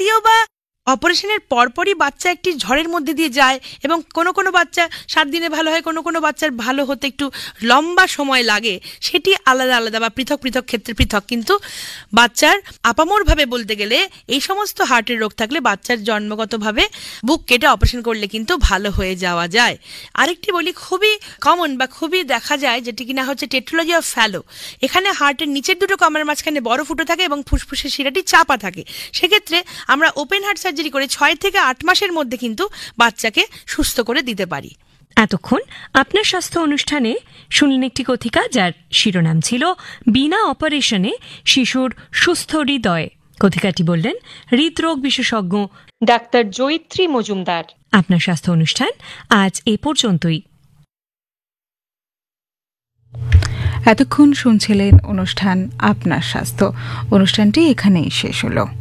যদিও বা অপারেশনের পরপরই বাচ্চা একটি ঝড়ের মধ্যে দিয়ে যায় এবং কোনো কোনো বাচ্চা 7 দিনে ভালো হয়, কোনো কোনো বাচ্চার ভালো হতে একটু লম্বা সময় লাগে, সেটি আলাদা আলাদা বা পৃথক পৃথক ক্ষেত্রে পৃথক। কিন্তু বাচ্চার আপামরভাবে বলতে গেলে এই সমস্ত হার্টের রোগ থাকলে বাচ্চার জন্মগতভাবে বুক কেটে অপারেশন করলে কিন্তু ভালো হয়ে যাওয়া যায়। আরেকটি বলি, খুবই কমন বা খুবই দেখা যায় যেটি কিনা হচ্ছে টেট্রোলজি অফ ফ্যালো। এখানে হার্টের নিচের দুটো কামরার মাঝখানে বড় ফুটো থাকে এবং ফুসফুসের শিরাটি চাপা থাকে। সেক্ষেত্রে আমরা ওপেন হার্ট সার্জারি করে 6 থেকে 8 মাসের মধ্যে কিন্তু বাচ্চাকে সুস্থ করে দিতে পারি। এতক্ষণ আপনার স্বাস্থ্য অনুষ্ঠানে শুনলেন একটি কথিকা যার শিরোনাম ছিল বিনা অপারেশনে শিশুর সুস্থ হৃদয়। কথিকাটি বললেন হৃদরোগ বিশেষজ্ঞ ডাক্তার জয়িত্রী মজুমদার। আপনার স্বাস্থ্য অনুষ্ঠান আজ এ পর্যন্তই। এতক্ষণ শুনছিলেন অনুষ্ঠান আপনার স্বাস্থ্য। অনুষ্ঠানটি এখানেই শেষ হলো।